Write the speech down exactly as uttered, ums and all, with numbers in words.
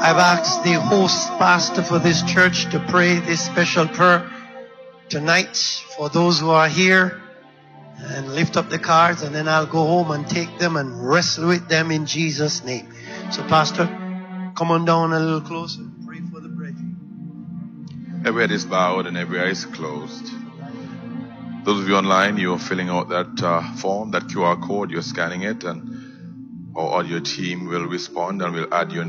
I've asked the host pastor for this church to pray this special prayer tonight for those who are here and lift up the cards, and then I'll go home and take them and wrestle with them in Jesus' name. So, Pastor, come on down a little closer. Pray for the brethren. Every head is bowed and every eye is closed. Those of you online, you're filling out that uh, form, that Q R code, you're scanning it, and our audio team will respond and will add your